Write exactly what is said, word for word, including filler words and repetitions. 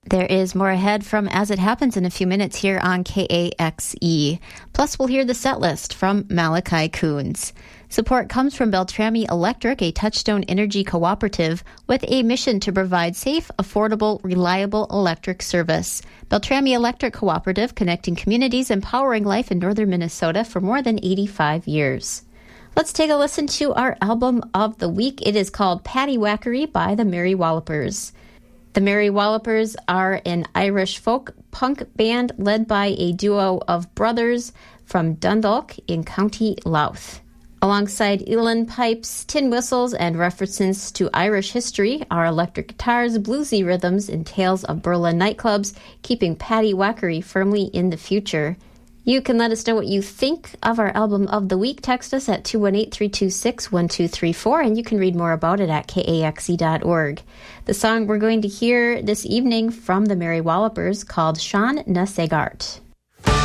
There is more ahead from As It Happens in a few minutes here on K A X E. Plus, we'll hear the set list from Malachi Coons. Support comes from Beltrami Electric, a Touchstone Energy cooperative with a mission to provide safe, affordable, reliable electric service. Beltrami Electric Cooperative, connecting communities, empowering life in northern Minnesota for more than eighty-five years. Let's take a listen to our album of the week. It is called Paddywhackery by the Merry Wallopers. The Merry Wallopers are an Irish folk punk band led by a duo of brothers from Dundalk in County Louth. Alongside uilleann pipes, tin whistles, and references to Irish history are electric guitars, bluesy rhythms, and tales of Berlin nightclubs, keeping paddywhackery firmly in the future. You can let us know what you think of our album of the week. Text us at two one eight, three two six, one two three four, and you can read more about it at K A X E dot org. The song we're going to hear this evening from the Merry Wallopers called Sean na Sagart.